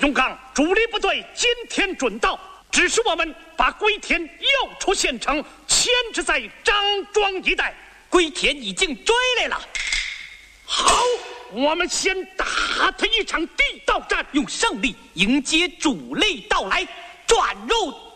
永刚，主力部队今天准到，只是我们把归田要出县城，牵制在张庄一带。 归田已经追来了。 好，我们先打他一场地道战， 用胜利迎接主力到来，转入